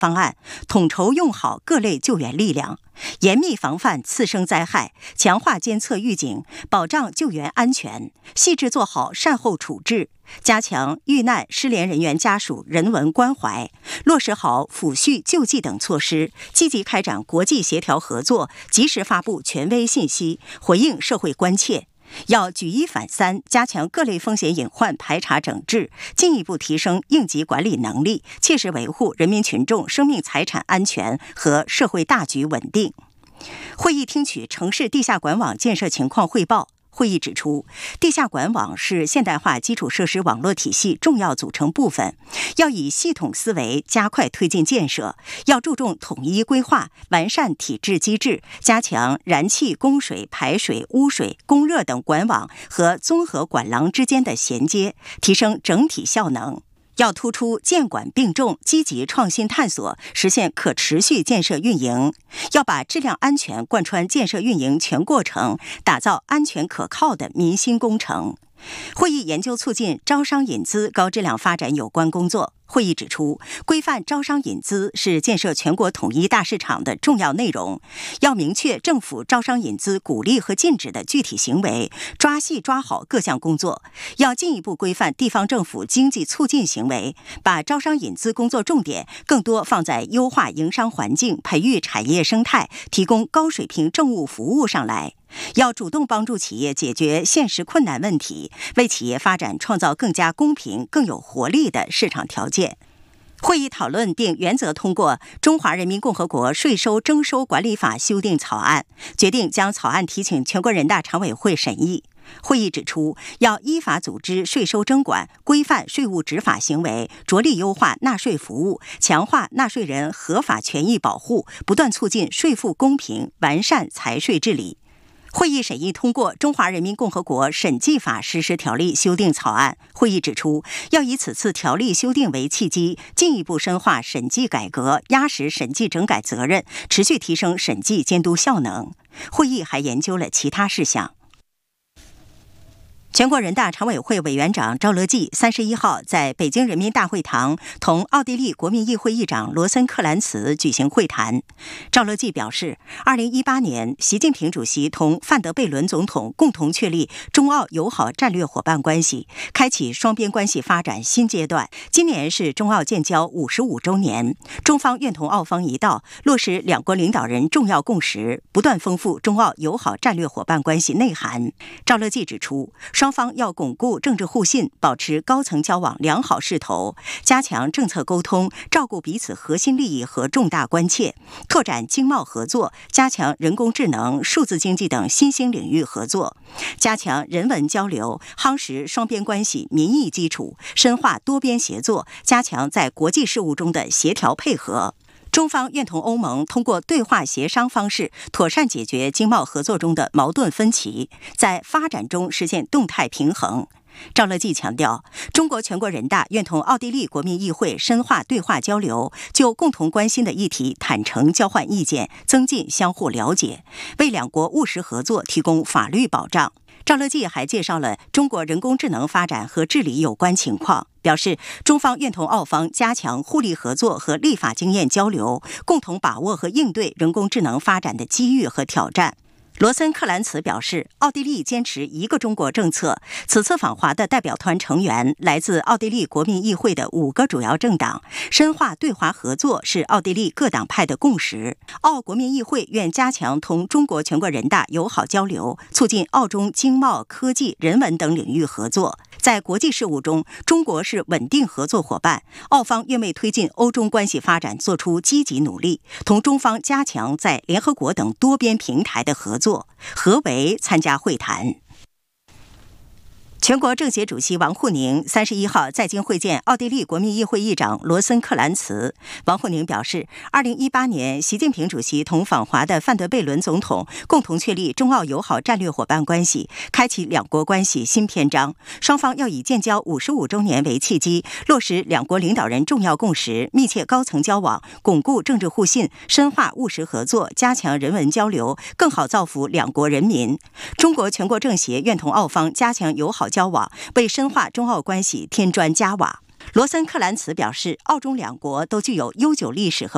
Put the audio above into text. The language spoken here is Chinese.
方案，统筹用好各类救援力量，严密防范次生灾害，强化监测预警，保障救援安全，细致做好善后处置，加强遇难失联人员家属人文关怀，落实好抚恤救济等措施，积极开展国际协调合作，及时发布权威信息，回应社会关切。要举一反三，加强各类风险隐患排查整治，进一步提升应急管理能力，切实维护人民群众生命财产安全和社会大局稳定。会议听取城市地下管网建设情况汇报。会议指出，地下管网是现代化基础设施网络体系重要组成部分，要以系统思维加快推进建设，要注重统一规划，完善体制机制，加强燃气、供水、排水、污水、供热等管网和综合管廊之间的衔接，提升整体效能。要突出建管并重，积极创新探索，实现可持续建设运营。要把质量安全贯穿建设运营全过程，打造安全可靠的民心工程。会议研究促进招商引资高质量发展有关工作。会议指出，规范招商引资是建设全国统一大市场的重要内容，要明确政府招商引资鼓励和禁止的具体行为，抓细抓好各项工作。要进一步规范地方政府经济促进行为，把招商引资工作重点更多放在优化营商环境、培育产业生态、提供高水平政务服务上来。要主动帮助企业解决现实困难问题，为企业发展创造更加公平、更有活力的市场条件。会议讨论并原则通过《中华人民共和国税收征收管理法》修订草案，决定将草案提请全国人大常委会审议。会议指出，要依法组织税收征管，规范税务执法行为，着力优化纳税服务，强化纳税人合法权益保护，不断促进税负公平，完善财税治理。会议审议通过《中华人民共和国审计法实施条例》修订草案。会议指出，要以此次条例修订为契机，进一步深化审计改革，压实审计整改责任，持续提升审计监督效能。会议还研究了其他事项。全国人大常委会委员长赵乐际31号在北京人民大会堂同奥地利国民议会议长罗森克兰茨举行会谈。赵乐际表示，2018年习近平主席同范德贝伦总统共同确立中澳友好战略伙伴关系，开启双边关系发展新阶段。今年是中澳建交55周年，中方愿同澳方一道，落实两国领导人重要共识，不断丰富中澳友好战略伙伴关系内涵。赵乐际指出，双方要巩固政治互信，保持高层交往良好势头，加强政策沟通，照顾彼此核心利益和重大关切，拓展经贸合作，加强人工智能、数字经济等新兴领域合作，加强人文交流，夯实双边关系民意基础，深化多边协作，加强在国际事务中的协调配合。中方愿同欧盟通过对话协商方式，妥善解决经贸合作中的矛盾分歧，在发展中实现动态平衡。赵乐际强调，中国全国人大愿同奥地利国民议会深化对话交流，就共同关心的议题坦诚交换意见，增进相互了解，为两国务实合作提供法律保障。赵乐际还介绍了中国人工智能发展和治理有关情况，表示中方愿同澳方加强互利合作和立法经验交流，共同把握和应对人工智能发展的机遇和挑战。罗森克兰茨表示，奥地利坚持一个中国政策。此次访华的代表团成员来自奥地利国民议会的5个主要政党，深化对华合作是奥地利各党派的共识。澳国民议会愿加强同中国全国人大友好交流，促进澳中经贸、科技、人文等领域合作。在国际事务中，中国是稳定合作伙伴，澳方愿为推进欧中关系发展做出积极努力，同中方加强在联合国等多边平台的合作。何为参加会谈。全国政协主席王沪宁31号在京会见奥地利国民议会议长罗森克兰茨。王沪宁表示，2018年习近平主席同访华的范德贝伦总统共同确立中澳友好战略伙伴关系，开启两国关系新篇章。双方要以建交55周年为契机，落实两国领导人重要共识，密切高层交往，巩固政治互信，深化务实合作，加强人文交流，更好造福两国人民。中国全国政协愿同澳方加强友好交往，为深化中澳关系添砖加瓦。罗森克兰茨表示，澳中两国都具有悠久历史和